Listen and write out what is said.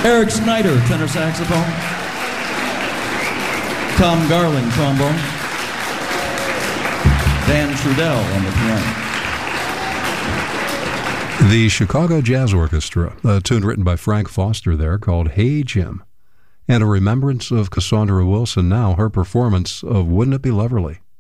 Eric Snyder, tenor saxophone. Tom Garling, trombone. Dan Trudell on the piano. The Chicago Jazz Orchestra, a tune written by Frank Foster there called Hey Jim, and a remembrance of Cassandra Wilson now, her performance of Wouldn't It Be Lovely.